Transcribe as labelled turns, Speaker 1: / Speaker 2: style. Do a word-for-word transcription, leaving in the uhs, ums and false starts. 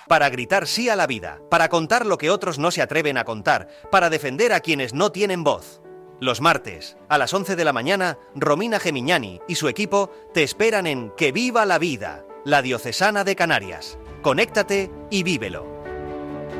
Speaker 1: Para gritar sí a la vida, para contar lo que otros no se atreven a contar, para defender a quienes no tienen voz. Los martes, a las once de la mañana, Romina Gemignani y su equipo te esperan en Que Viva la Vida, la Diocesana de Canarias. Conéctate y vívelo.